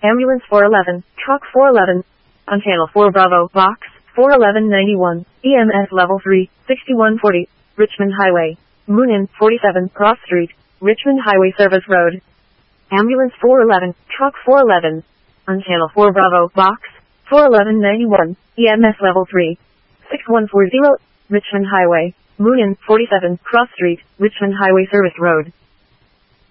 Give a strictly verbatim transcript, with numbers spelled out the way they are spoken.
Ambulance four eleven, Truck four eleven. On Channel four Bravo, Box four eleven ninety-one, E M S Level three, sixty-one forty, Richmond Highway. Moonin, forty-seven, Cross Street, Richmond Highway Service Road. Ambulance four eleven, Truck four eleven. On Channel four Bravo, Box four eleven ninety-one, E M S Level three, sixty-one forty, Richmond Highway. Moonin, forty-seven, Cross Street, Richmond Highway Service Road.